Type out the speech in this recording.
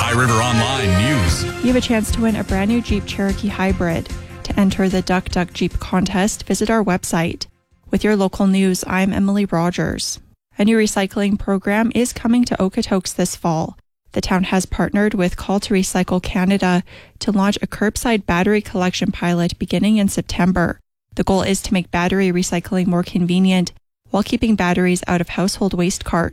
High River Online News. You have a chance to win a brand new Jeep Cherokee Hybrid. To enter the Duck Duck Jeep contest, visit our website. With your local news, I'm Emily Rogers. A new recycling program is coming to Okotoks this fall. The town has partnered with Call to Recycle Canada to launch a curbside battery collection pilot beginning in September. The goal is to make battery recycling more convenient while keeping batteries out of household waste carts.